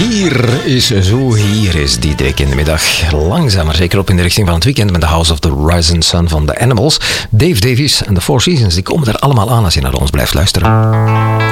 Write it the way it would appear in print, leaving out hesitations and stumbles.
Hier is die dik in de middag. Langzaam maar zeker op in de richting van het weekend met de House of the Rising Sun van The Animals. Dave Davies en The Four Seasons, die komen er allemaal aan als je naar ons blijft luisteren.